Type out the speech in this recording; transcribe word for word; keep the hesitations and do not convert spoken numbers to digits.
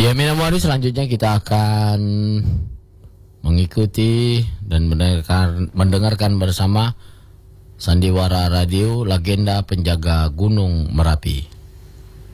Ya, Minamori, selanjutnya kita akan mengikuti dan mendengarkan, mendengarkan bersama Sandiwara Radio, Legenda Penjaga Gunung Merapi.